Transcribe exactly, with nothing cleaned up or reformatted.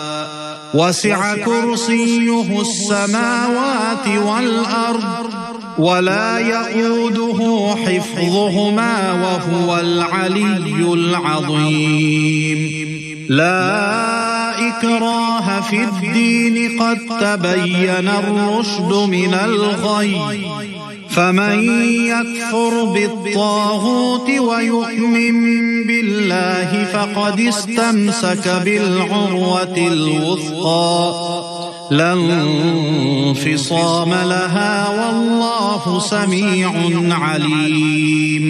वसिअ कुर्सियुहु अस्समावाति वल अर्द वला यऊदुहु हिफ्ज़ुहुमा वहुवल अलिय्युल अज़ीम। ला इक्राह फिद्दीन क़द तबय्यन अर्रुश्द मिनल गय फमन यकफुर बित्तागूत वयुमिन बिल्लाहि फ़क़द इस्तमसक बिलउर्वतिल वुस्क़ा ला इंफ़िसाम लहा वल्लाहु समीउन अलीम।